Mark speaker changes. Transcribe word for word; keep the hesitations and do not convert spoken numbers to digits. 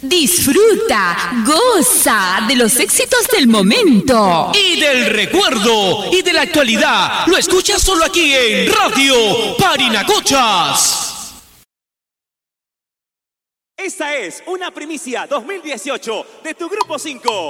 Speaker 1: Disfruta, goza de los éxitos del momento
Speaker 2: y del recuerdo y de la actualidad. Lo escuchas solo aquí en Radio Parinacochas.
Speaker 3: Esta es una primicia dos mil dieciocho de tu Grupo cinco.